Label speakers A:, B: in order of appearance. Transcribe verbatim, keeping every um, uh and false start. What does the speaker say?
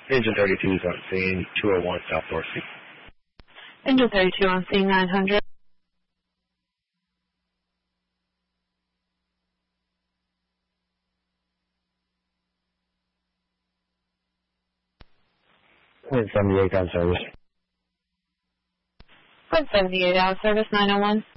A: Engine thirty-two is on scene, two oh one South Dorsey.
B: Engine thirty-two on scene, nine hundred.
A: Point seventy-eight on service.
B: Point seventy-eight out of service, nine oh one.